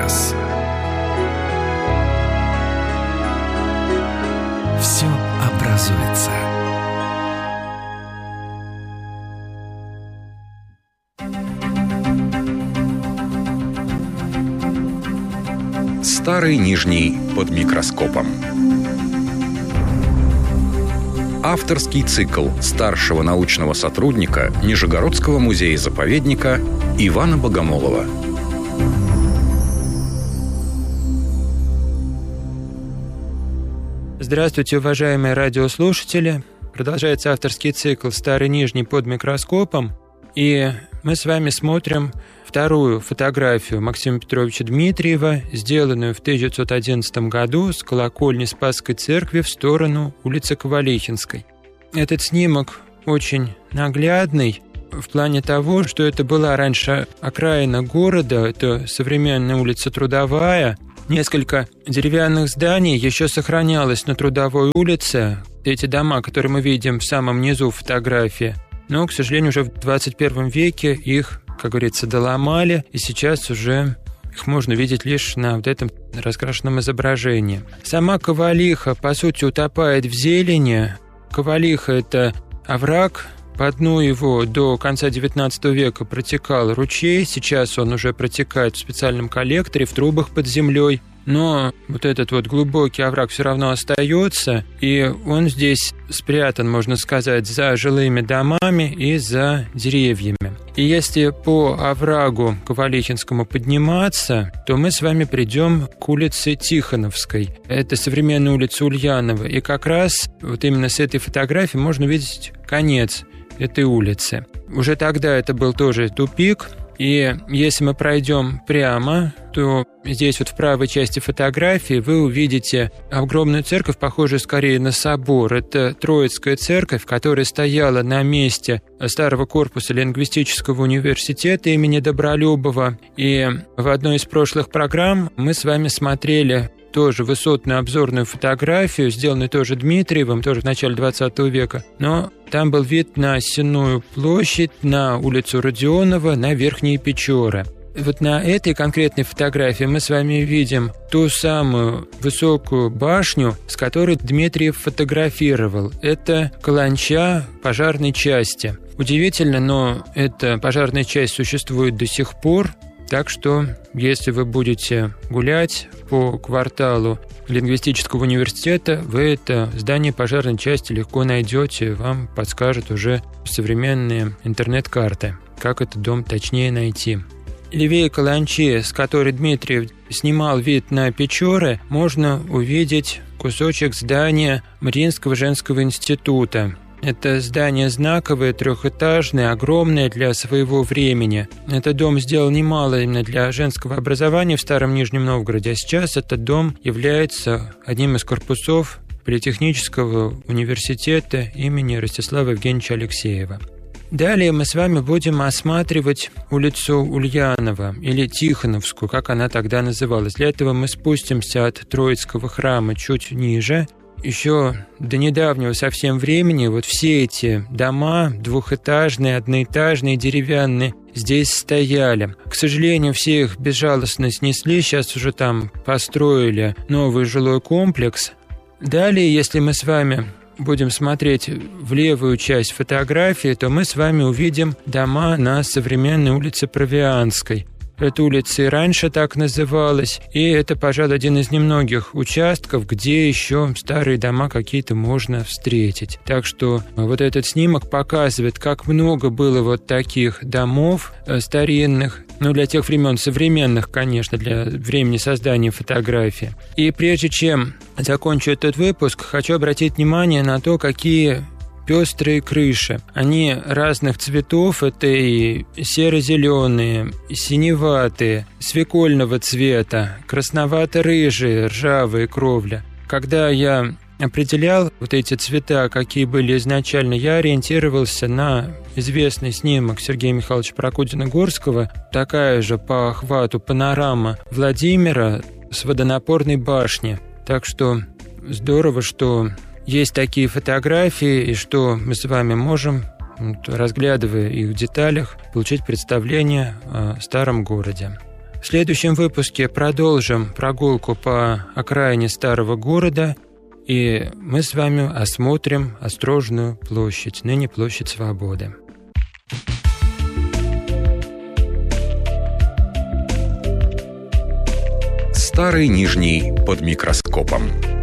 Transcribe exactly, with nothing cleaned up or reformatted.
нас. Все образуется. Старый Нижний под микроскопом. Авторский цикл старшего научного сотрудника Нижегородского музея-заповедника Ивана Богомолова. Здравствуйте, уважаемые радиослушатели. Продолжается авторский цикл «Старый Нижний под микроскопом». И мы с вами смотрим вторую фотографию Максима Петровича Дмитриева, сделанную в тысяча девятьсот одиннадцатом году с колокольни Спасской церкви в сторону улицы Ковалихинской. Этот снимок очень наглядный в плане того, что это была раньше окраина города, это современная улица Трудовая. Несколько деревянных зданий еще сохранялось на Трудовой улице. Эти дома, которые мы видим в самом низу фотографии, но, к сожалению, уже в двадцать первом веке их, как говорится, доломали, и сейчас уже их можно видеть лишь на вот этом раскрашенном изображении. Сама Ковалиха, по сути, утопает в зелени. Ковалиха – это овраг. По дну его до конца девятнадцатого века протекал ручей. Сейчас он уже протекает в специальном коллекторе, в трубах под землей. Но вот этот вот глубокий овраг все равно остается, и он здесь спрятан, можно сказать, за жилыми домами и за деревьями. И если по оврагу Ковалихинскому подниматься, то мы с вами придем к улице Тихоновской. Это современная улица Ульянова. И как раз вот именно с этой фотографии можно увидеть конец этой улицы. Уже тогда это был тоже тупик. И если мы пройдем прямо, то здесь вот в правой части фотографии вы увидите огромную церковь, похожую скорее на собор. Это Троицкая церковь, которая стояла на месте старого корпуса лингвистического университета имени Добролюбова. И в одной из прошлых программ мы с вами смотрели тоже высотную обзорную фотографию, сделанную тоже Дмитриевым, тоже в начале двадцатого века. Но там был вид на Сенную площадь, на улицу Родионова, на Верхние Печоры. Вот на этой конкретной фотографии мы с вами видим ту самую высокую башню, с которой Дмитриев фотографировал. Это каланча пожарной части. Удивительно, но эта пожарная часть существует до сих пор. Так что, если вы будете гулять по кварталу лингвистического университета, вы это здание пожарной части легко найдете, вам подскажут уже современные интернет-карты, как этот дом точнее найти. Левее каланчи, с которой Дмитриев снимал вид на Печоры, можно увидеть кусочек здания Мариинского женского института. Это здание знаковое, трехэтажное, огромное для своего времени. Этот дом сделал немало именно для женского образования в Старом Нижнем Новгороде, а сейчас этот дом является одним из корпусов Политехнического университета имени Ростислава Евгеньевича Алексеева. Далее мы с вами будем осматривать улицу Ульянова, или Тихоновскую, как она тогда называлась. Для этого мы спустимся от Троицкого храма чуть ниже. Еще до недавнего совсем времени вот все эти дома, двухэтажные, одноэтажные, деревянные, здесь стояли. К сожалению, все их безжалостно снесли, сейчас уже там построили новый жилой комплекс. Далее, если мы с вами будем смотреть в левую часть фотографии, то мы с вами увидим дома на современной улице Провианской. Эта улица и раньше так называлась, и это, пожалуй, один из немногих участков, где еще старые дома какие-то можно встретить. Так что вот этот снимок показывает, как много было вот таких домов старинных, ну, для тех времен современных, конечно, для времени создания фотографии. И прежде чем закончу этот выпуск, хочу обратить внимание на то, какие пестрые крыши. Они разных цветов, это и серо-зеленые, и синеватые, свекольного цвета, красновато-рыжие, ржавые кровля. Когда я определял вот эти цвета, какие были изначально, я ориентировался на известный снимок Сергея Михайловича Прокудина-Горского, такая же по охвату панорама Владимира с водонапорной башни. Так что здорово, что есть такие фотографии, и что мы с вами можем, разглядывая их в деталях, получить представление о старом городе. В следующем выпуске продолжим прогулку по окраине старого города, и мы с вами осмотрим Острожную площадь, ныне Площадь Свободы. Старый Нижний под микроскопом.